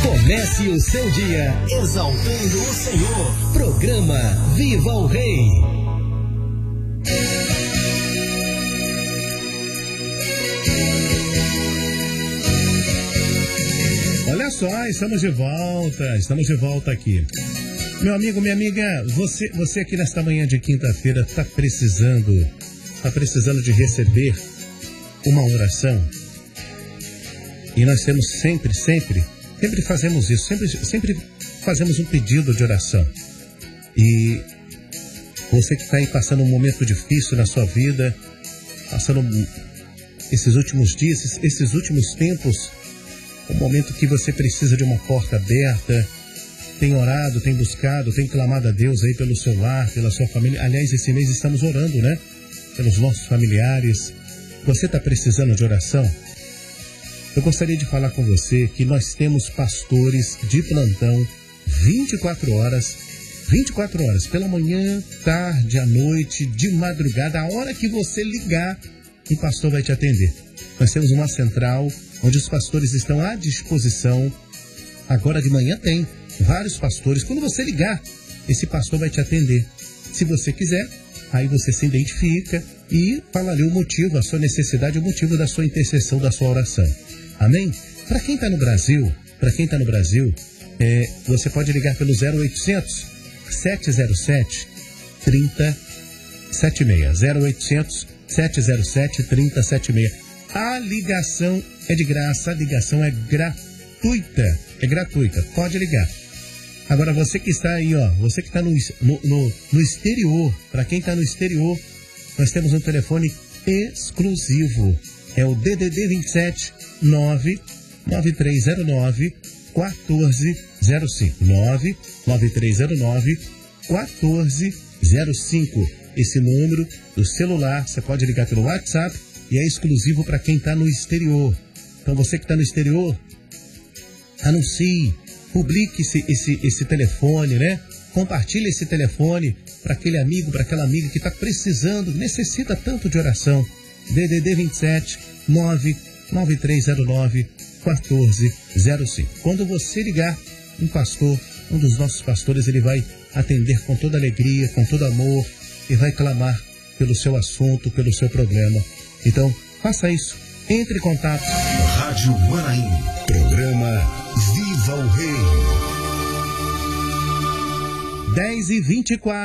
Comece o seu dia exaltando o Senhor. Programa Viva o Rei. Olha só, estamos de volta aqui. Meu amigo, minha amiga, você aqui nesta manhã de quinta-feira está precisando de receber uma oração? E nós temos sempre fazemos isso, sempre fazemos um pedido de oração. E você que está aí passando um momento difícil na sua vida, passando esses últimos dias, esses últimos tempos, um momento que você precisa de uma porta aberta, tem orado, tem buscado, tem clamado a Deus aí pelo seu lar, pela sua família. Aliás, esse mês estamos orando, né? Pelos nossos familiares. Você está precisando de oração? Eu gostaria de falar com você que nós temos pastores de plantão 24 horas, pela manhã, tarde, à noite, de madrugada, a hora que você ligar, o pastor vai te atender. Nós temos uma central onde os pastores estão à disposição. Agora de manhã tem vários pastores. Quando você ligar, esse pastor vai te atender. Se você quiser, aí você se identifica e fala ali o motivo, a sua necessidade, o motivo da sua intercessão, da sua oração. Amém? Para quem está no Brasil, você pode ligar pelo 0800 707 3076. 0800 707 3076. A ligação é de graça, a ligação é gratuita, pode ligar. Agora você que está aí, você que está no exterior, para quem está no exterior, nós temos um telefone exclusivo, é o DDD 27 99309 1405, 99309 1405. Esse número do celular, você pode ligar pelo WhatsApp e é exclusivo para quem está no exterior. Então você que está no exterior, anuncie, publique esse telefone, né? Compartilhe esse telefone para aquele amigo, para aquela amiga que está precisando, necessita tanto de oração. DDD 27 99309 1405. Quando você ligar, um dos nossos pastores, ele vai atender com toda alegria, com todo amor e vai clamar pelo seu assunto, pelo seu problema. Então, faça isso. Entre em contato. Rádio Manaim. Programa Viva o Rei. 10h24.